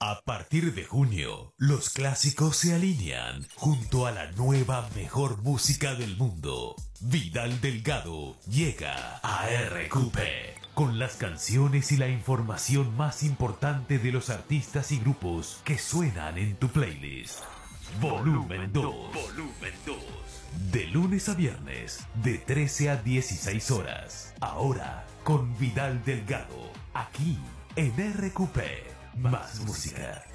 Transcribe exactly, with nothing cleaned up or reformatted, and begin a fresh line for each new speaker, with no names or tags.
A partir de junio, los clásicos se alinean junto a la nueva mejor música del mundo. Vidal Delgado llega a R Q P con las canciones y la información más importante de los artistas y grupos que suenan en tu playlist. Volumen dos. Volumen dos. De lunes a viernes, de trece a dieciséis horas. Ahora, con Vidal Delgado, aquí en R Q P. Más música.